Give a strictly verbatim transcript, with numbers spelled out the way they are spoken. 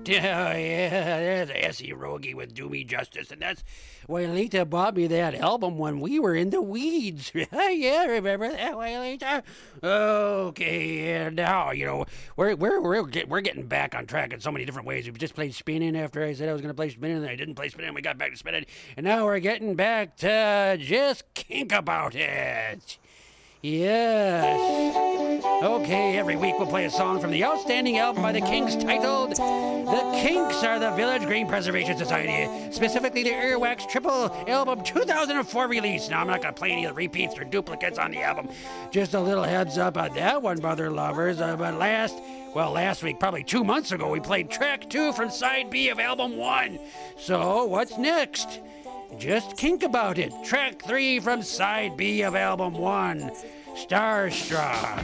Yeah, yeah, there's Essie Rogie with Do Me Justice, and that's Wailita bought me that album when we were in the weeds. Yeah, remember that, Wailita? Okay, and now, you know, we're, we're, we're, get, we're getting back on track in so many different ways. We just played spinning after I said I was going to play spinning, and I didn't play spinning, we got back to spinning, and now we're getting back to just kink about it. Yes. Okay, every week we'll play a song from the outstanding album by the Kinks titled The Kinks Are the Village Green Preservation Society, specifically the Earwax Triple Album two thousand four release. Now, I'm not going to play any of the repeats or duplicates on the album. Just a little heads up on that one, brother lovers. Uh, but last, well, last week, probably two months ago, we played track two from side B of album one. So, what's next? Just kink about it. Track three from side B of album one. Starstruck.